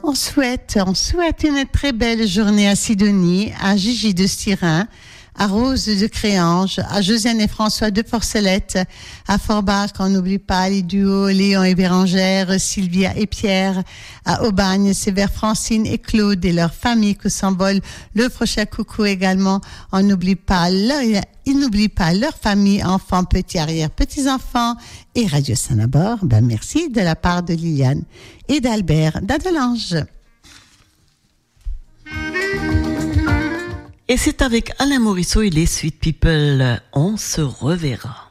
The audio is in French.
On souhaite une très belle journée à Sidonie, à Gigi de Styrin, à Rose de Créange, à Josiane et François de Porcelette, à Forbach, on n'oublie pas les duos Léon et Bérangère, Sylvia et Pierre, à Aubagne, c'est vers Francine et Claude et leur famille que s'envole le prochain coucou également. On n'oublie pas ils n'oublient pas leur famille, enfants, petits, arrière-petits-enfants et Radio Saint-Nabord. Merci de la part de Liliane et d'Albert d'Adelange. Et c'est avec Alain Morisseau et les Sweet People. On se reverra.